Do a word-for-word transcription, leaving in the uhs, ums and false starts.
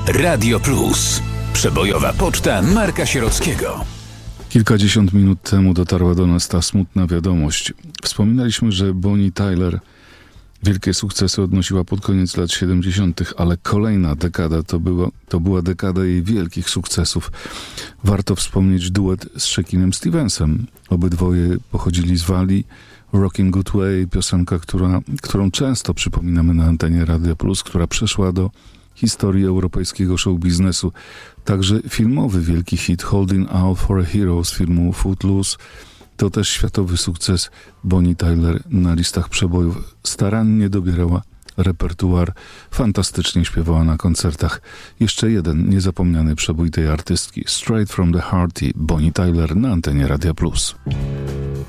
Radio Plus. Przebojowa poczta Marka Sierockiego. Kilkadziesiąt minut temu dotarła do nas ta smutna wiadomość. Wspominaliśmy, że Bonnie Tyler wielkie sukcesy odnosiła pod koniec lat siedemdziesiątych, ale kolejna dekada to była, to była dekada jej wielkich sukcesów. Warto wspomnieć duet z Shaquillem Stevensem. Obydwoje pochodzili z Walii. Rockin' Good Way, piosenka, która, którą często przypominamy na antenie Radia Plus, która przeszła do historii europejskiego show biznesu. Także filmowy wielki hit Holding Out for a Hero z filmu Footloose to też światowy sukces. Bonnie Tyler na listach przebojów starannie dobierała repertuar, fantastycznie śpiewała na koncertach. Jeszcze jeden niezapomniany przebój tej artystki. Straight from the Heart i Bonnie Tyler na antenie Radia Plus.